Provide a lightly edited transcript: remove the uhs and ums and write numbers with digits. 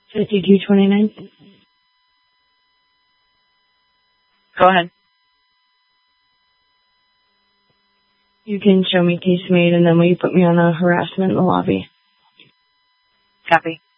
5229. Go ahead. You can show me case made, and then will you put me on a harassment in the lobby? Copy.